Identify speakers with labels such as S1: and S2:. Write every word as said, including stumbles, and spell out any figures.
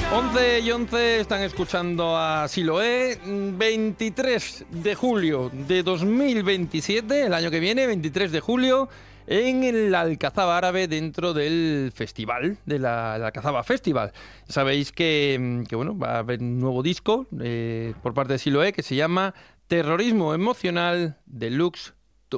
S1: once y once están escuchando a Siloé. veintitrés de julio de dos mil veintisiete, el año que viene, veintitrés de julio, en el Alcazaba Árabe, dentro del festival, de la, la Alcazaba Festival. Sabéis que, que bueno, va a haber un nuevo disco eh, por parte de Siloé que se llama Terrorismo Emocional Deluxe